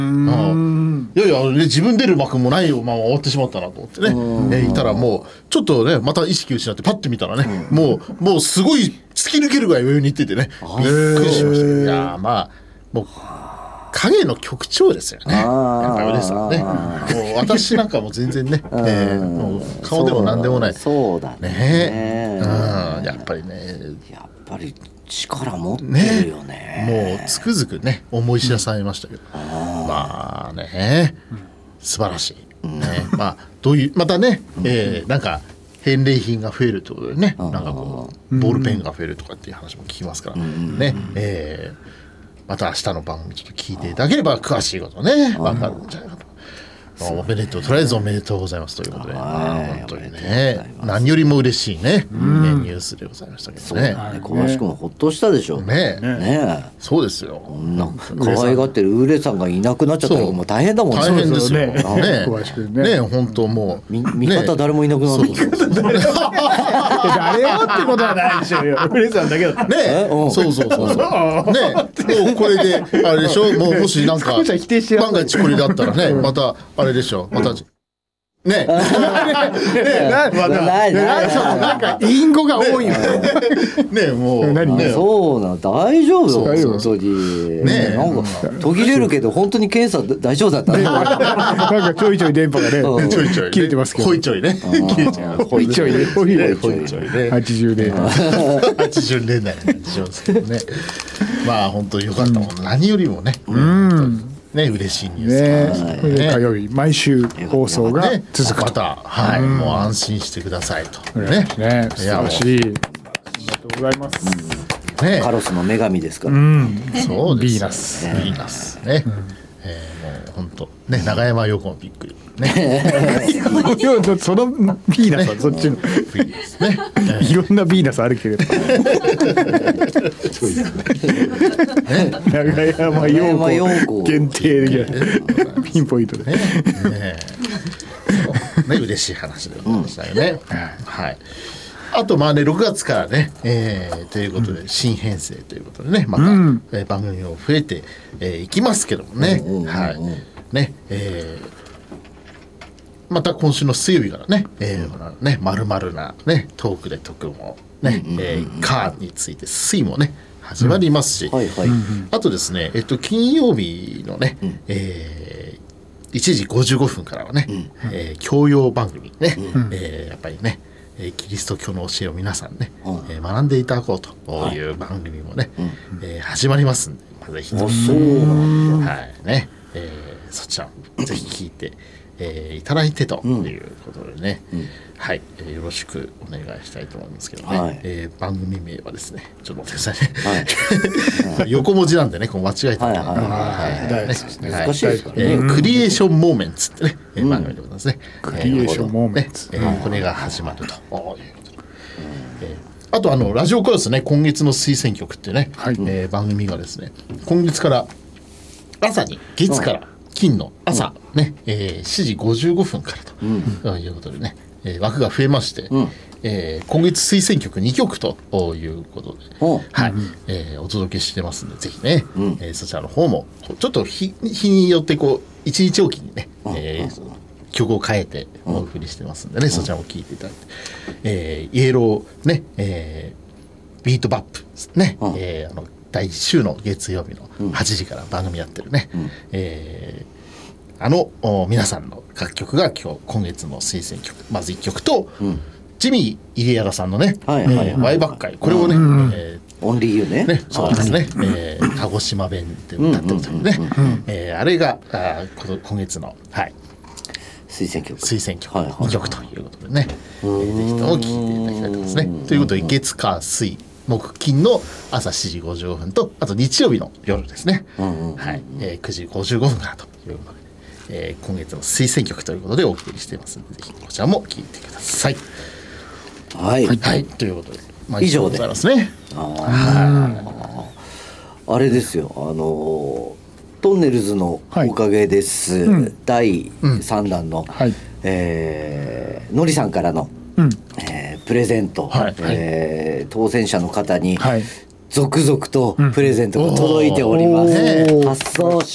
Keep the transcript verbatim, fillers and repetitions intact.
うん、いやいや、ね、自分出る幕もないよ、まあ、終わってしまったなと思ってね、えー、いたらもうちょっとねまた意識失ってパッて見たらね、うん、もうもうすごい突き抜けるぐらい上に行っててね、びっくりしましたけど、いやまあもう影の局長ですよね、やっぱり上さんね。もう私なんかも全然ね、えー、もう顔でもなんでもない。 そうだ ね, ね、うん、やっぱりね、 やっぱり力持ってるよ ね, ね。もうつくづくね思い知らされましたけど、うん、まあね、素晴らしい、ね、まあどういうまたね、えー、なんか返礼品が増えるということでね、なんかこうボールペンが増えるとかっていう話も聞きますからね、えーまた明日の番組ちょっと聞いていただければ詳しいことね分かるんじゃないかと。おめでとう、とりあえずおめでとうございますということで、まあ、本当にね何よりも嬉しいね、うん、ニュースでございましたけどね。 小林君ほっとしたでしょね。 ねねそうですよ。 可愛がってるウーレさんがいなくなっちゃったらもう大変だもんね。 大変ですよね。ね小林君ね。 ね本当もう味方誰もいなくなる。 誰もってことはないでしょうよ。ウーレさんだけだったね。そうそうそうそう。ねもうこれであれでしょ。もうもしなんか万が一これだったらねまたあれでしょ。またねなんか隠語が多いよねもう何そうな大丈夫よ本当にね。なんか途切れるけど本当に検査大丈夫だったね。 なんかちょいちょい電波がねちょいちょい切れてますけど、 ほいちょいねほいちょいねほいちょいねはちじゅうねんだいはちじゅうねんだいにしますけどね。まあ本当に良かったもん何よりもね。 うんね、嬉しいニュースね、ね、火曜日毎週放送が続くと、 また、はい、もう安心してくださいとね、 ね、素晴らしい。ありがとうございます。 ね、カロスの女神ですから。 うん、 そうです。 ビーナス、 ビーナスね、うん、えー、もう本当ね長山洋子もびっくりね。 そのビーナスはそっちの、ね、いろんなビーナスあるけれど。長山洋子限定でピンポイントでね。 ねね嬉しい話でございましたよね。うん、はい。あとまあねろくがつからね、えー、ということで新編成ということでねまた、うんえー、番組も増えてい、えー、きますけどもね、うん、はいね、えー、また今週の水曜日からね、えー、ね丸々なねトークで特もね、うんえー、カーについて水もね始まりますし、うんはいはい、あとですねえっと金曜日のね、うんえー、いちじごじゅうごふんからはね、うんえー、教養番組ね、うんえー、やっぱりねキリスト教の教えを皆さんね、うんえー、学んでいただこうという番組もね、はいえー、始まりますんで、まあ、ぜひとも、はいねえー、そちらもぜひ聞いて、えー、いただいてということでね、うんうんはい、えー、よろしくお願いしたいと思いますけどね、はいえー、番組名はですねちょっと待ってくださいね、はい、横文字なんでねこう間違えたら難しいですからね、 えー、クリエーションモーメンツってね、うん、番組でございますね、 クリエーションモーメンツ、 えーねえー、これが始まるということで、えー、あとあのラジオクラスね今月の推薦曲ってね、はいえー、番組がですね今月から朝に月から金の朝、うんねえー、しちじごじゅうごふんからと、うん、いうことでねえー、枠が増えまして、うんえー、今月推薦曲にきょくということで、はいえー、お届けしてますんでぜひね、うんえー、そちらの方もちょっと 日, 日によってこういちにちおきにね、うんえー、曲を変えてお送りしてますんでね、うん、そちらも聴いていただいて、えー、イエローね、えー、ビートバップね、うんえー、あのだいいっ週の月曜日のはちじから番組やってるね、うんえーあの皆さんの楽曲が今日今月の推薦曲まずいっきょくと、うん、ジミー入江さんのね、はいはいはいえー、ワイバッカイこれをね、うんえー、オンリーユーねねそうですね、えー、鹿児島弁で歌ってるというね、うんうんうんえー、あれがあ今月の、はい、 推薦曲推薦曲にきょくということでね、えー、ぜひとも聴いていただきたいと思いますね。ということで月火水木金の朝しちじごじゅうごふんとあと日曜日の夜ですね、うんうんはいえー、くじごじゅうごふんからということでえー、今月の推薦曲ということでお送りしていますのでぜひこちらも聴いてください。 はい、 はい、ということで、 まあ、以上でございますね。 ああれですよあのトンネルズのおかげです、はいうん、だいさんだんの、うんはいえー、のりさんからの、うんえー、プレゼント、はいえー、当選者の方に、はい続々とプレゼントが届いております、うん、発送